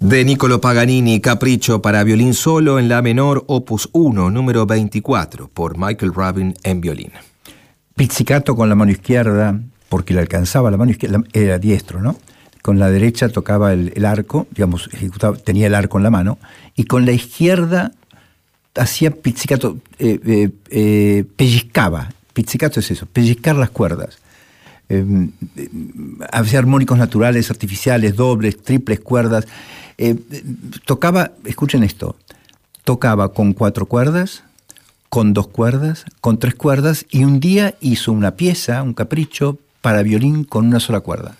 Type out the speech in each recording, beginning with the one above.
De Niccolò Paganini, Capricho para violín solo en la menor, opus 1, número 24, por Michael Rabin en violín. Pizzicato con la mano izquierda, porque le alcanzaba la mano izquierda, era diestro, ¿no? Con la derecha tocaba el arco, digamos, tenía el arco en la mano, y con la izquierda hacía pizzicato, pellizcaba. Pizzicato es eso, pellizcar las cuerdas. Hacía armónicos naturales, artificiales, dobles, triples cuerdas. Tocaba, escuchen esto, tocaba con 4 cuerdas, con 2 cuerdas, con 3 cuerdas, y un día hizo una pieza, un capricho, para violín con una sola cuerda.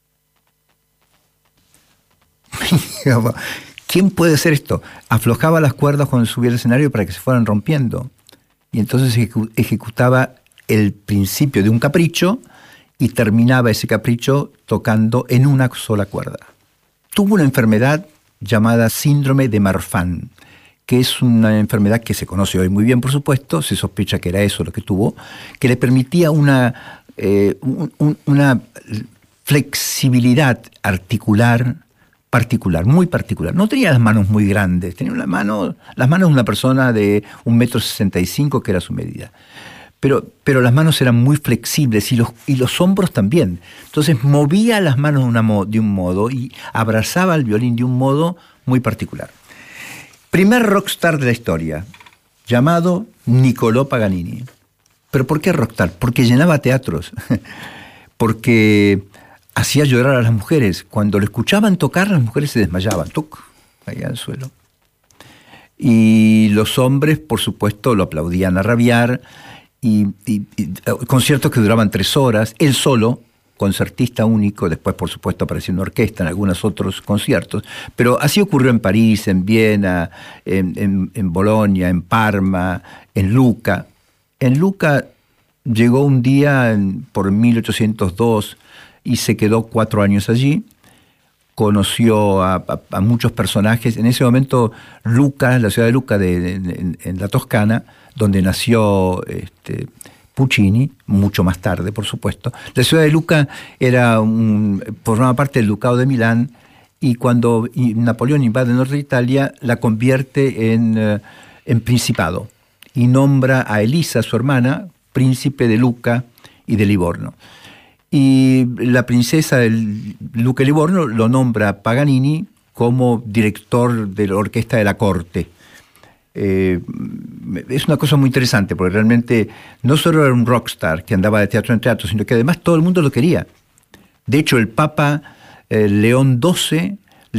¿Quién puede hacer esto? Aflojaba las cuerdas cuando subía al escenario para que se fueran rompiendo. Y entonces ejecutaba el principio de un capricho y terminaba ese capricho tocando en una sola cuerda. Tuvo una enfermedad llamada síndrome de Marfan, que es una enfermedad que se conoce hoy muy bien, por supuesto, se sospecha que era eso lo que tuvo, que le permitía una flexibilidad articular particular, muy particular. No tenía las manos muy grandes, tenía las manos de una persona de 1,65 m, que era su medida. Pero las manos eran muy flexibles y los hombros también. Entonces movía las manos de un modo y abrazaba el violín de un modo muy particular. Primer rockstar de la historia, llamado Niccolò Paganini. ¿Pero por qué rockstar? Porque llenaba teatros, porque hacía llorar a las mujeres. Cuando lo escuchaban tocar, las mujeres se desmayaban, allá al suelo. Y los hombres, por supuesto, lo aplaudían a rabiar. Y conciertos que duraban 3 horas, él solo, concertista único, después por supuesto apareció en orquesta en algunos otros conciertos, pero así ocurrió en París, en Viena, en Bolonia, en Parma, en Lucca. En Lucca llegó un día por 1802 y se quedó 4 años allí. Conoció a muchos personajes. En ese momento Lucca, la ciudad de Lucca en la Toscana, donde nació Puccini, mucho más tarde, por supuesto. La ciudad de Lucca formaba parte del Ducado de Milán, y cuando Napoleón invade el norte de Italia, la convierte en principado y nombra a Elisa, su hermana, príncipe de Lucca y de Livorno. Y la princesa de Lucca y Livorno lo nombra Paganini como director de la orquesta de la corte. Es una cosa muy interesante, porque realmente no solo era un rockstar que andaba de teatro en teatro, sino que además todo el mundo lo quería. De hecho, el Papa León XII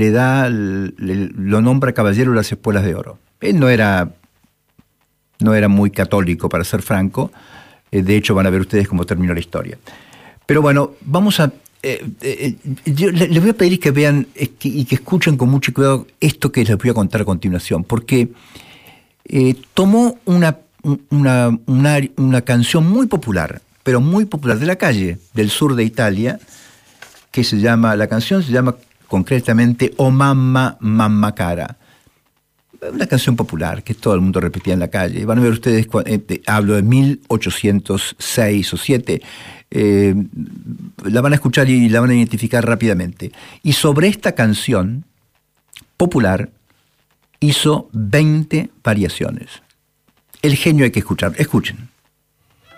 lo nombra caballero de las Espuelas de Oro. Él no era muy católico, para ser franco. De hecho, van a ver ustedes cómo terminó la historia. Pero bueno, vamos a... yo les voy a pedir que vean y que escuchen con mucho cuidado esto que les voy a contar a continuación, porque tomó una canción muy popular, pero muy popular, de la calle del sur de Italia, que la canción se llama concretamente O Mamma, Mamma Cara. Una canción popular que todo el mundo repetía en la calle. Van a ver ustedes, hablo de 1806 o 7, la van a escuchar y la van a identificar rápidamente. Y sobre esta canción popular hizo 20 variaciones. El genio hay que escuchar. Escuchen.